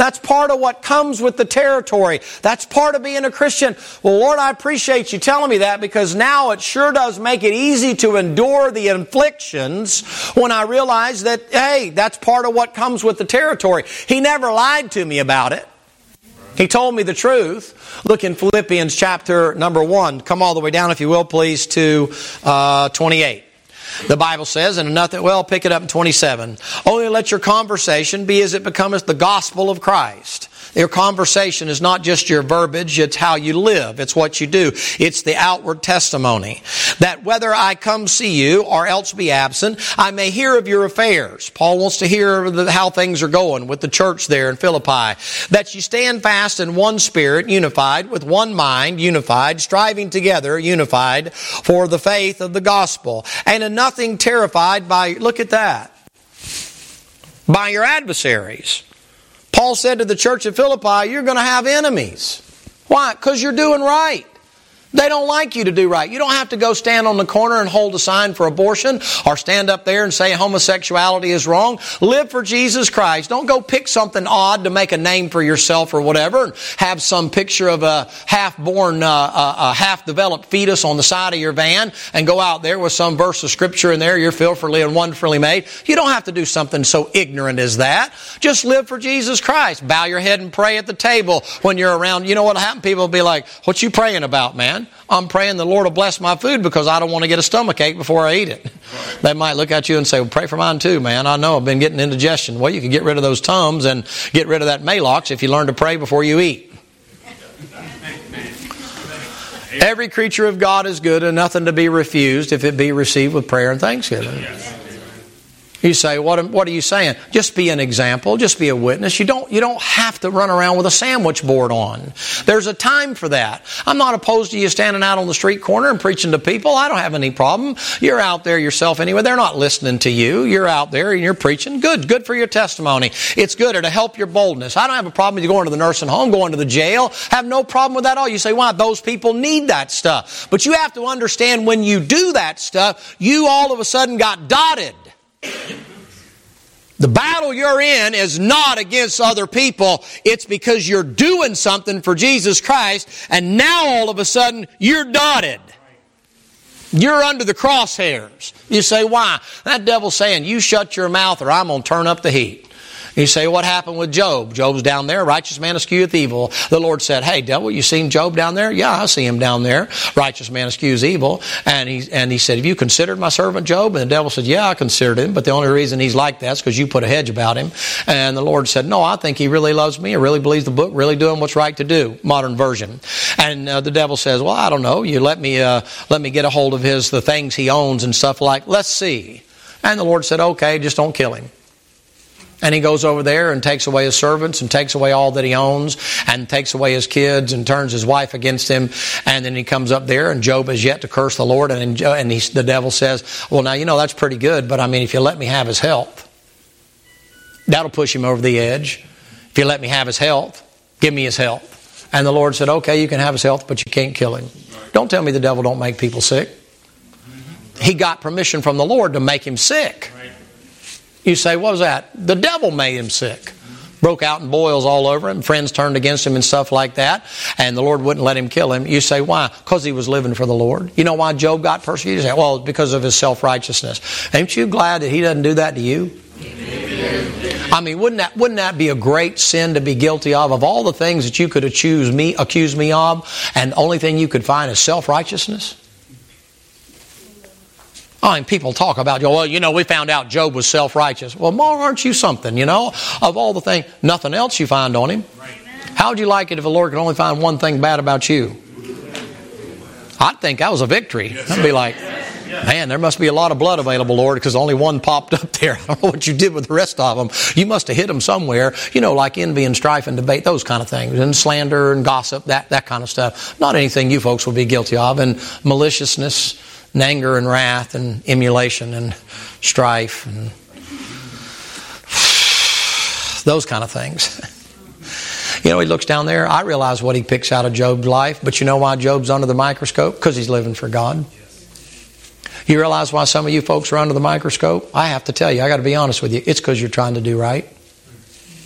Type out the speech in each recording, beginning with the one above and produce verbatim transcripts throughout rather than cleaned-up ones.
That's part of what comes with the territory. That's part of being a Christian. Well, Lord, I appreciate you telling me that, because now it sure does make it easy to endure the afflictions when I realize that, hey, that's part of what comes with the territory. He never lied to me about it. He told me the truth. Look in Philippians chapter number one. Come all the way down, if you will, please, to uh, twenty-eight. The Bible says, and nothing, well, pick it up in twenty-seven. Only let your conversation be as it becometh the gospel of Christ. Your conversation is not just your verbiage, it's how you live. It's what you do. It's the outward testimony. That whether I come see you or else be absent, I may hear of your affairs. Paul wants to hear the, how things are going with the church there in Philippi. That you stand fast in one spirit, unified, with one mind, unified, striving together, unified, for the faith of the gospel. And in nothing terrified by, look at that, by your adversaries. Paul said to the church at Philippi, you're going to have enemies. Why? Because you're doing right. They don't like you to do right. You don't have to go stand on the corner and hold a sign for abortion or stand up there and say homosexuality is wrong. Live for Jesus Christ. Don't go pick something odd to make a name for yourself or whatever and have some picture of a half-born, uh, uh, a half-developed fetus on the side of your van and go out there with some verse of Scripture in there, you're fearfully and wonderfully made. You don't have to do something so ignorant as that. Just live for Jesus Christ. Bow your head and pray at the table when you're around. You know what'll happen? People will be like, what you praying about, man? I'm praying the Lord will bless my food because I don't want to get a stomachache before I eat it. Right. They might look at you and say, well, pray for mine too, man. I know I've been getting indigestion. Well, you can get rid of those Tums and get rid of that Maalox if you learn to pray before you eat. Every creature of God is good and nothing to be refused if it be received with prayer and thanksgiving. Yes. You say, what, what are you saying? Just be an example. Just be a witness. You don't, you don't have to run around with a sandwich board on. There's a time for that. I'm not opposed to you standing out on the street corner and preaching to people. I don't have any problem. You're out there yourself anyway. They're not listening to you. You're out there and you're preaching. Good. Good for your testimony. It's good. It'll help your boldness. I don't have a problem with you going to the nursing home, going to the jail. Have no problem with that at all. You say, why? Those people need that stuff. But you have to understand when you do that stuff, you all of a sudden got dotted. The battle you're in is not against other people. It's because you're doing something for Jesus Christ, and now all of a sudden you're dotted. You're under the crosshairs. You say, why? That devil's saying, you shut your mouth or I'm going to turn up the heat. You say, what happened with Job? Job's down there. Righteous man escheweth evil. The Lord said, hey, devil, you seen Job down there? Yeah, I see him down there. Righteous man eschews evil. And he, and he said, have you considered my servant Job? And the devil said, yeah, I considered him. But the only reason he's like that is because you put a hedge about him. And the Lord said, no, I think he really loves me. I really believes the book, really doing what's right to do. Modern version. And uh, the devil says, well, I don't know. You let me, uh, let me get a hold of his, the things he owns and stuff like, let's see. And the Lord said, okay, just don't kill him. And he goes over there and takes away his servants and takes away all that he owns and takes away his kids and turns his wife against him. And then he comes up there and Job has yet to curse the Lord. And, and he, the devil says, well, now, you know, that's pretty good. But I mean, if you let me have his health, that'll push him over the edge. If you let me have his health, give me his health. And the Lord said, okay, you can have his health, but you can't kill him. Don't tell me the devil don't make people sick. He got permission from the Lord to make him sick. You say, what was that? The devil made him sick. Broke out in boils all over him. Friends turned against him and stuff like that. And the Lord wouldn't let him kill him. You say, why? Because he was living for the Lord. You know why Job got persecuted? You say, well, because of his self-righteousness. Ain't you glad that he doesn't do that to you? I mean, wouldn't that, wouldn't that be a great sin to be guilty of? Of all the things that you could accuse me, accuse me of, and the only thing you could find is self-righteousness? Oh, and people talk about, well, you know, we found out Job was self-righteous. Well, more aren't you something, you know? Of all the things, nothing else you find on him. Right. How would you like it if the Lord could only find one thing bad about you? I'd think that was a victory. Yes, I'd be like, man, there must be a lot of blood available, Lord, because only one popped up there. I don't know what you did with the rest of them. You must have hit them somewhere, you know, like envy and strife and debate, those kind of things, and slander and gossip, that, that kind of stuff. Not anything you folks would be guilty of, and maliciousness, and anger and wrath and emulation and strife and those kind of things. You know, he looks down there. I realize what he picks out of Job's life, but you know why Job's under the microscope? Because he's living for God. You realize why some of you folks are under the microscope? I have to tell you, I got to be honest with you, it's because you're trying to do right.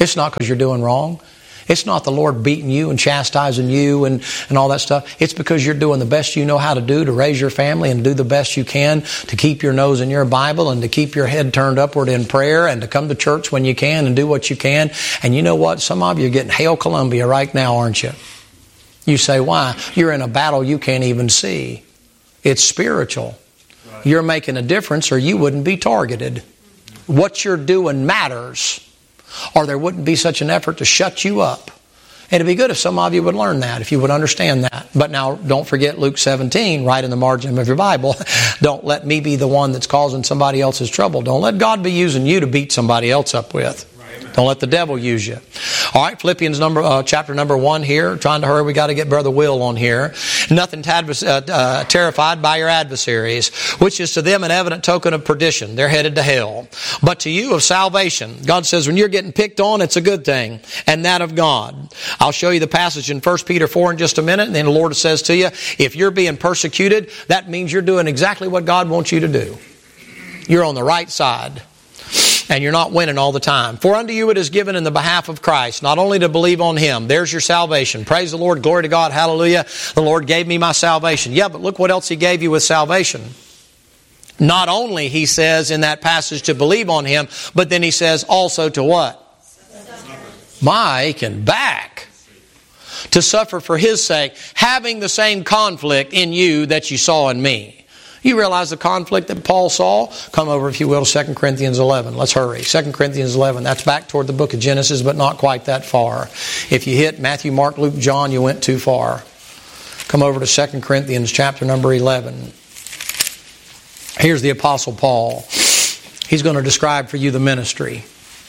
It's not because you're doing wrong. It's not the Lord beating you and chastising you and, and all that stuff. It's because you're doing the best you know how to do to raise your family and do the best you can to keep your nose in your Bible and to keep your head turned upward in prayer and to come to church when you can and do what you can. And you know what? Some of you are getting Hail Columbia right now, aren't you? You say, why? You're in a battle you can't even see. It's spiritual. You're making a difference or you wouldn't be targeted. What you're doing matters, or there wouldn't be such an effort to shut you up. And it'd be good if some of you would learn that, if you would understand that. But now, don't forget Luke seventeen, right in the margin of your Bible. Don't let me be the one that's causing somebody else's trouble. Don't let God be using you to beat somebody else up with. Don't let the devil use you. All right, Philippians number uh, chapter number one here. Trying to hurry, we got to get Brother Will on here. Nothing tad, uh, uh, terrified by your adversaries, which is to them an evident token of perdition. They're headed to hell. But to you of salvation. God says when you're getting picked on, it's a good thing. And that of God. I'll show you the passage in First Peter four in just a minute. And then the Lord says to you, if you're being persecuted, that means you're doing exactly what God wants you to do. You're on the right side. And you're not winning all the time. For unto you it is given in the behalf of Christ, not only to believe on Him. There's your salvation. Praise the Lord. Glory to God. Hallelujah. The Lord gave me my salvation. Yeah, but look what else He gave you with salvation. Not only, He says in that passage, to believe on Him, but then He says also to what? My aching back. To suffer for His sake, having the same conflict in you that you saw in me. You realize the conflict that Paul saw? Come over, if you will, to Second Corinthians eleven. Let's hurry. Second Corinthians eleven. That's back toward the book of Genesis, but not quite that far. If you hit Matthew, Mark, Luke, John, you went too far. Come over to Second Corinthians chapter number eleven. Here's the Apostle Paul. He's going to describe for you the ministry.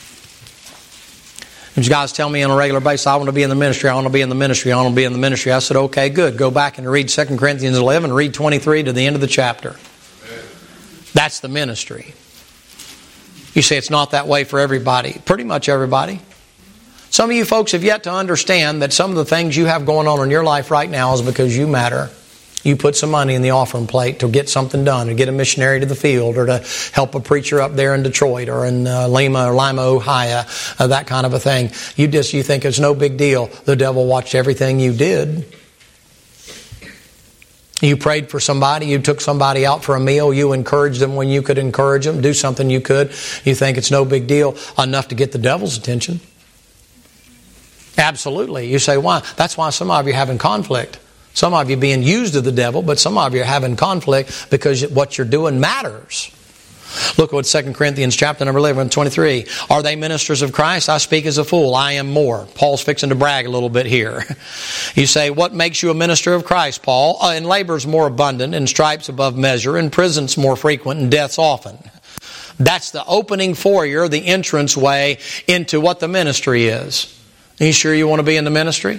These guys tell me on a regular basis, I want to be in the ministry, I want to be in the ministry, I want to be in the ministry. I said, okay, good. Go back and read Second Corinthians eleven, read twenty-three to the end of the chapter. That's the ministry. You say it's not that way for everybody. Pretty much everybody. Some of you folks have yet to understand that some of the things you have going on in your life right now is because you matter. You put some money in the offering plate to get something done, to get a missionary to the field, or to help a preacher up there in Detroit or in uh, Lima or Lima, Ohio, uh, that kind of a thing. You just you think it's no big deal. The devil watched everything you did. You prayed for somebody. You took somebody out for a meal. You encouraged them when you could encourage them. Do something you could. You think it's no big deal enough to get the devil's attention. Absolutely. You say, why? That's why some of you are having conflict. Some of you being used of the devil, but some of you are having conflict because what you're doing matters. Look what Second Corinthians chapter number eleven, twenty-three. Are they ministers of Christ? I speak as a fool. I am more. Paul's fixing to brag a little bit here. You say, what makes you a minister of Christ, Paul? Uh, in labors more abundant, in stripes above measure, in prisons more frequent, and deaths often. That's the opening foyer, the entrance way into what the ministry is. Are you sure you want to be in the ministry?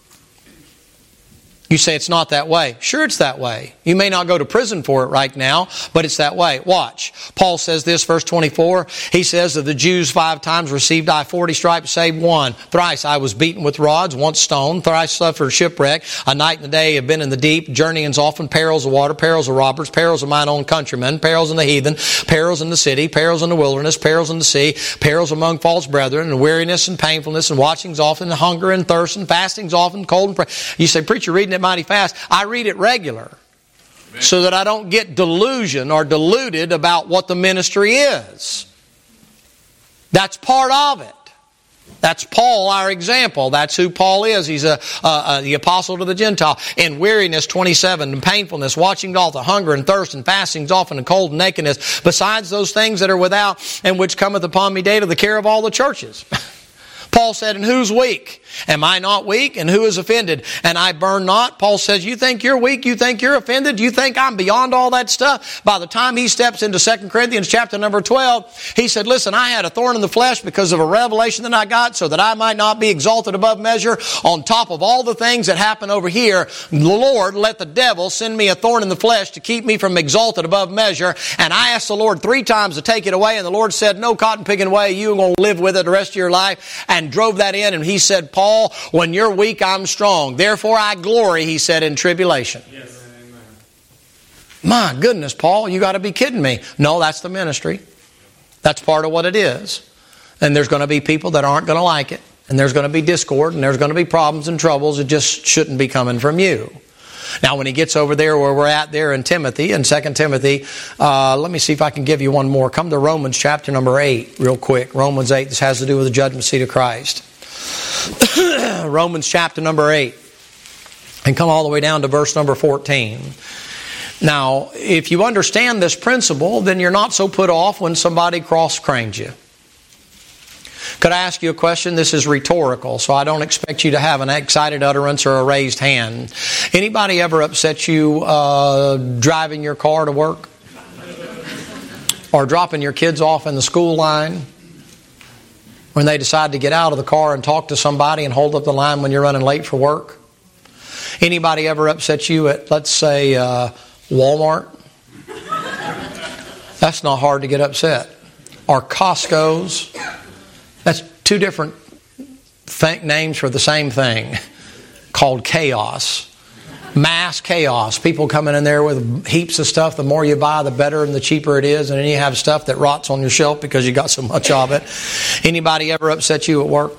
You say it's not that way. Sure, it's that way. You may not go to prison for it right now, but it's that way. Watch. Paul says this, verse twenty-four. He says, of the Jews five times received I forty stripes, save one. Thrice I was beaten with rods, once stoned. Thrice suffered shipwreck. A night and a day have been in the deep. Journeyings often, perils of water, perils of robbers, perils of mine own countrymen, perils in the heathen, perils in the city, perils in the wilderness, perils in the sea, perils among false brethren, and weariness and painfulness, and watchings often, and hunger and thirst, and fastings often, cold and prayer. You say, preacher, reading it mighty fast. I read it regular. Amen. So that I don't get delusion or deluded about what the ministry is. That's part of it. That's Paul, our example. That's who Paul is. He's a, uh, uh, the apostle to the Gentile. In weariness, twenty-seven, and painfulness, watching all the hunger and thirst and fastings often and cold and nakedness, besides those things that are without and which cometh upon me daily, the care of all the churches. Paul said, and who's weak? Am I not weak? And who is offended? And I burn not? Paul says, you think you're weak? You think you're offended? You think I'm beyond all that stuff? By the time he steps into Second Corinthians chapter number twelve, he said, listen, I had a thorn in the flesh because of a revelation that I got so that I might not be exalted above measure. On top of all the things that happen over here, the Lord let the devil send me a thorn in the flesh to keep me from exalted above measure. And I asked the Lord three times to take it away. And the Lord said, no cotton picking away. You're going to live with it the rest of your life. And drove that in. And he said, Paul, when you're weak, I'm strong. Therefore I glory, he said, in tribulation. Yes. My goodness, Paul, you got to be kidding me. No, that's the ministry. That's part of what it is. And there's going to be people that aren't going to like it. And there's going to be discord, and there's going to be problems and troubles. It just shouldn't be coming from you. Now, when he gets over there where we're at there in Timothy, in Second Timothy, uh, let me see if I can give you one more. Come to Romans chapter number eight real quick. Romans eight, this has to do with the judgment seat of Christ. Romans chapter number eight. And come all the way down to verse number fourteen. Now, if you understand this principle, then you're not so put off when somebody cross-cranes you. Could I ask you a question? This is rhetorical, so I don't expect you to have an excited utterance or a raised hand. Anybody ever upset you uh, driving your car to work? Or dropping your kids off in the school line? When they decide to get out of the car and talk to somebody and hold up the line when you're running late for work? Anybody ever upset you at, let's say, uh, Walmart? That's not hard to get upset. Or Costco's. That's two different th- names for the same thing, called chaos. Mass chaos. People coming in there with heaps of stuff. The more you buy, the better and the cheaper it is. And then you have stuff that rots on your shelf because you got so much of it. Anybody ever upset you at work?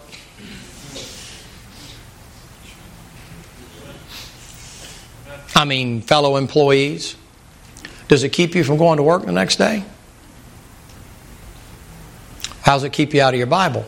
I mean, fellow employees. Does it keep you from going to work the next day? How does it keep you out of your Bible?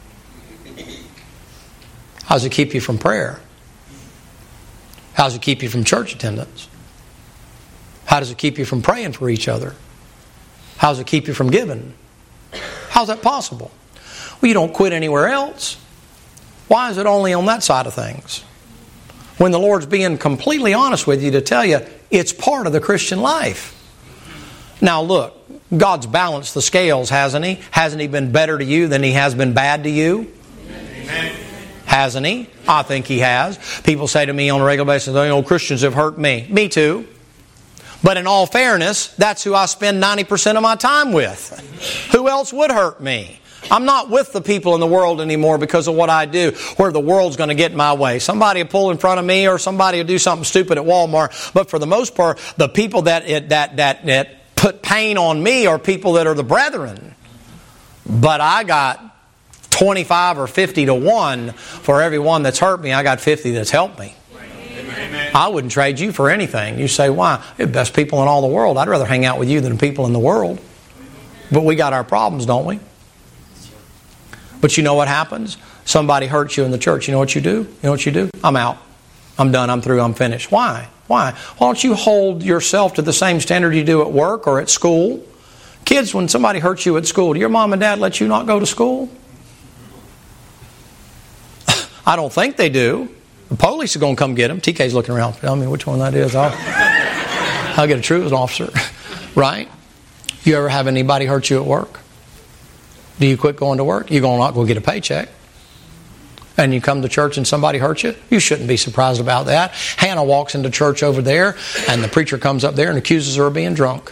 How does it keep you from prayer? How does it keep you from church attendance? How does it keep you from praying for each other? How does it keep you from giving? How's that possible? Well, you don't quit anywhere else. Why is it only on that side of things? When the Lord's being completely honest with you to tell you it's part of the Christian life. Now look, God's balanced the scales, hasn't He? Hasn't He been better to you than He has been bad to you? Amen. Hasn't He? I think He has. People say to me on a regular basis, you know, Christians have hurt me. Me too. But in all fairness, that's who I spend ninety percent of my time with. Who else would hurt me? I'm not with the people in the world anymore because of what I do, where the world's going to get in my way. Somebody will pull in front of me or somebody will do something stupid at Walmart. But for the most part, the people that it, that that that put pain on me are people that are the brethren. But I got twenty-five or fifty to one for every one that's hurt me. I got fifty that's helped me. Amen. I wouldn't trade you for anything. You say, why? You're the best people in all the world. I'd rather hang out with you than the people in the world. But we got our problems, don't we? But you know what happens? Somebody hurts you in the church. You know what you do? You know what you do? I'm out. I'm done. I'm through. I'm finished. Why? Why? Why don't you hold yourself to the same standard you do at work or at school? Kids, when somebody hurts you at school, do your mom and dad let you not go to school? I don't think they do. The police are going to come get them. T K's looking around. Tell me which one that is. I'll, I'll get a truth officer. Right? You ever have anybody hurt you at work? Do you quit going to work? You're going to not go get a paycheck. And you come to church and somebody hurts you? You shouldn't be surprised about that. Hannah walks into church over there and the preacher comes up there and accuses her of being drunk.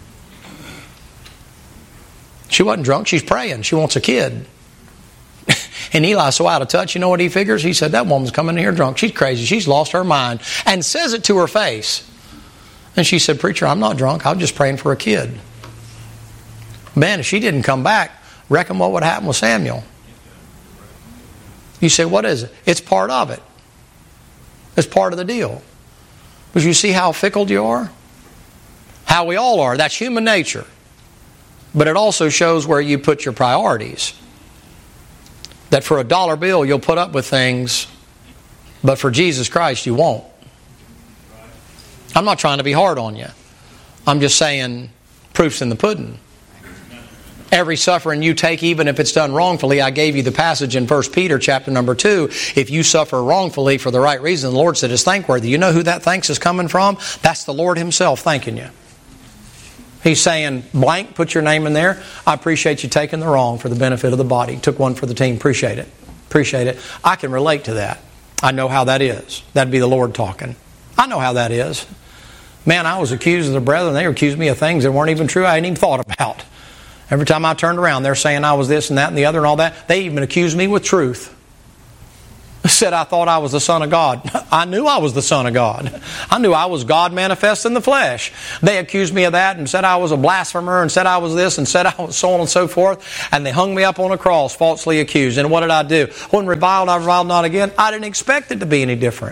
She wasn't drunk. She's praying. She wants a kid. And Eli's so out of touch, you know what he figures? He said, that woman's coming in here drunk. She's crazy. She's lost her mind. And says it to her face. And she said, preacher, I'm not drunk. I'm just praying for a kid. Man, if she didn't come back, reckon what would happen with Samuel. You say, what is it? It's part of it. It's part of the deal. But you see how fickle you are? How we all are. That's human nature. But it also shows where you put your priorities. That for a dollar bill you'll put up with things, but for Jesus Christ you won't. I'm not trying to be hard on you. I'm just saying proof's in the pudding. Every suffering you take, even if it's done wrongfully, I gave you the passage in First Peter chapter number two. If you suffer wrongfully for the right reason, the Lord said it's thankworthy. You know who that thanks is coming from? That's the Lord Himself thanking you. He's saying, blank, put your name in there. I appreciate you taking the wrong for the benefit of the body. Took one for the team. Appreciate it. Appreciate it. I can relate to that. I know how that is. That'd be the Lord talking. I know how that is. Man, I was accused of the brethren. They accused me of things that weren't even true I hadn't even thought about. Every time I turned around, they're saying I was this and that and the other and all that. They even accused me with truth. said I thought I was the Son of God. I knew I was the Son of God. I knew I was God manifest in the flesh. They accused me of that and said I was a blasphemer and said I was this and said I was so on and so forth. And they hung me up on a cross, falsely accused. And what did I do? When reviled, I reviled not again. I didn't expect it to be any different.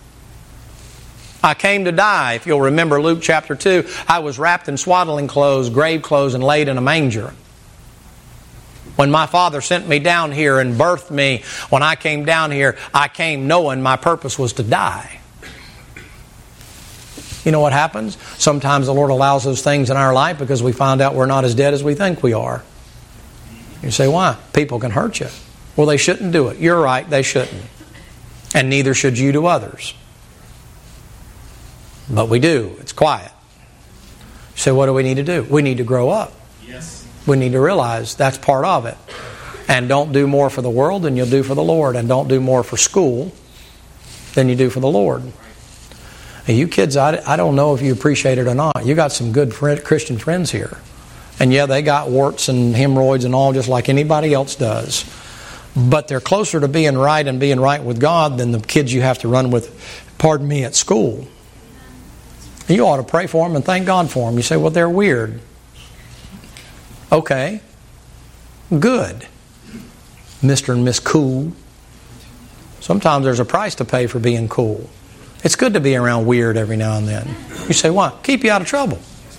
I came to die. If you'll remember Luke chapter two, I was wrapped in swaddling clothes, grave clothes, and laid in a manger. When my Father sent me down here and birthed me, when I came down here, I came knowing my purpose was to die. You know what happens? Sometimes the Lord allows those things in our life because we find out we're not as dead as we think we are. You say, why? People can hurt you. Well, they shouldn't do it. You're right, they shouldn't. And neither should you to others. But we do. It's quiet. You say, what do we need to do? We need to grow up. Yes. We need to realize that's part of it. And don't do more for the world than you'll do for the Lord. And don't do more for school than you do for the Lord. And you kids, I, I don't know if you appreciate it or not. You got some good friend, Christian friends here. And yeah, they got warts and hemorrhoids and all just like anybody else does. But they're closer to being right and being right with God than the kids you have to run with, pardon me, at school. You ought to pray for them and thank God for them. You say, well, they're weird. Okay. Good. Mister and Miss Cool. Sometimes there's a price to pay for being cool. It's good to be around weird every now and then. You say, why? Keep you out of trouble.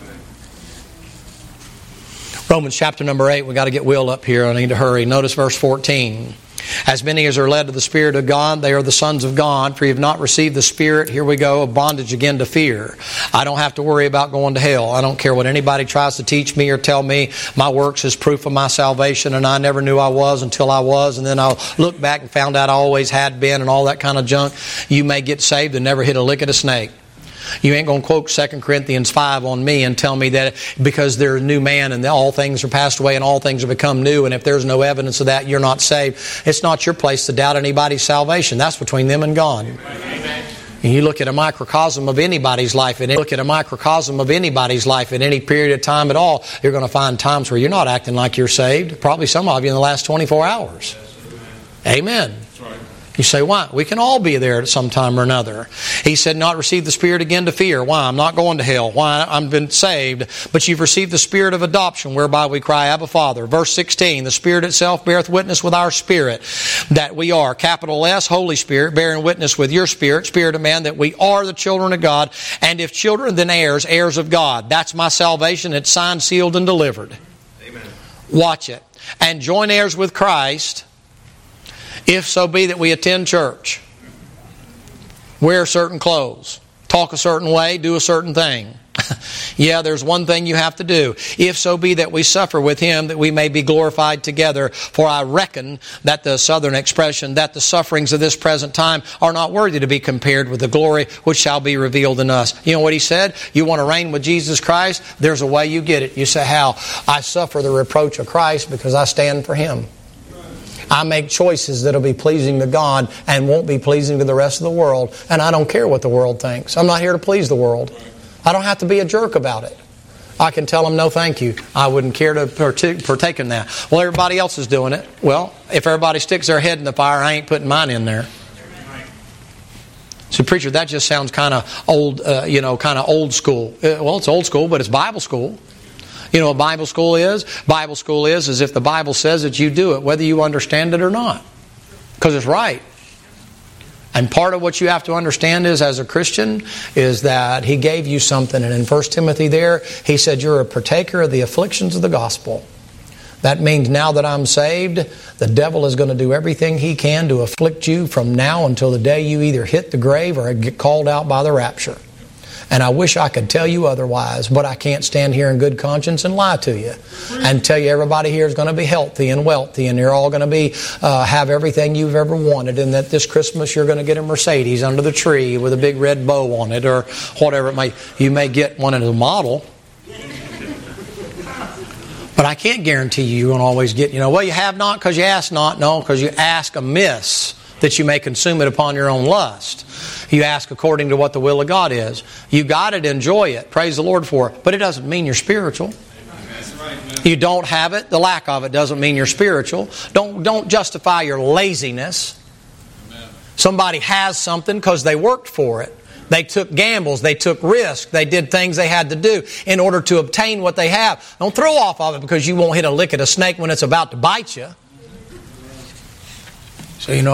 Romans chapter number eight. We've got to get Will up here. I need to hurry. Notice verse fourteen. As many as are led to the Spirit of God, they are the sons of God. For you have not received the Spirit, here we go, of bondage again to fear. I don't have to worry about going to hell. I don't care what anybody tries to teach me or tell me. My works is proof of my salvation, and I never knew I was until I was. And then I'll look back and found out I always had been and all that kind of junk. You may get saved and never hit a lick of a snake. You ain't going to quote Second Corinthians five on me and tell me that because they're a new man and all things are passed away and all things have become new, and if there's no evidence of that, you're not saved. It's not your place to doubt anybody's salvation. That's between them and God. Amen. And you look at a microcosm of anybody's life, and look at a microcosm of anybody's life at any period of time at all, you're going to find times where you're not acting like you're saved. Probably some of you in the last twenty-four hours. Amen. You say, why? We can all be there at some time or another. He said, not receive the Spirit again to fear. Why? I'm not going to hell. Why? I've been saved. But you've received the Spirit of adoption, whereby we cry, Abba, Father. Verse sixteen, the Spirit itself beareth witness with our spirit that we are, capital S, Holy Spirit, bearing witness with your spirit, Spirit of man, that we are the children of God. And if children, then heirs, heirs of God. That's my salvation. It's signed, sealed, and delivered. Amen. Watch it. And join heirs with Christ, if so be that we attend church, wear certain clothes, talk a certain way, do a certain thing. Yeah, there's one thing you have to do. If so be that we suffer with Him, that we may be glorified together. For I reckon that the southern expression, that the sufferings of this present time are not worthy to be compared with the glory which shall be revealed in us. You know what He said? You want to reign with Jesus Christ? There's a way you get it. You say, how? I suffer the reproach of Christ because I stand for Him. I make choices that will be pleasing to God and won't be pleasing to the rest of the world. And I don't care what the world thinks. I'm not here to please the world. I don't have to be a jerk about it. I can tell them, no thank you. I wouldn't care to partake in that. Well, everybody else is doing it. Well, if everybody sticks their head in the fire, I ain't putting mine in there. So, preacher, that just sounds kind of old, uh, you know, kind of old school. Uh, well, it's old school, but it's Bible school. You know what Bible school is? Bible school is as if the Bible says that you do it, whether you understand it or not. Because it's right. And part of what you have to understand is, as a Christian, is that He gave you something. And in First Timothy there, He said, you're a partaker of the afflictions of the gospel. That means now that I'm saved, the devil is going to do everything he can to afflict you from now until the day you either hit the grave or get called out by the rapture. And I wish I could tell you otherwise, but I can't stand here in good conscience and lie to you and tell you everybody here is going to be healthy and wealthy and you're all going to be uh, have everything you've ever wanted, and that this Christmas you're going to get a Mercedes under the tree with a big red bow on it, or whatever it may. You may get one as a model. But I can't guarantee you you're going to always get, you know, well, you have not because you ask not. No, because you ask amiss, that you may consume it upon your own lust. You ask according to what the will of God is. You got it, enjoy it, praise the Lord for it. But it doesn't mean you're spiritual. You don't have it, the lack of it doesn't mean you're spiritual. Don't, don't justify your laziness. Somebody has something because they worked for it. They took gambles, they took risks, they did things they had to do in order to obtain what they have. Don't throw off of it because you won't hit a lick at a snake when it's about to bite you. So, you know,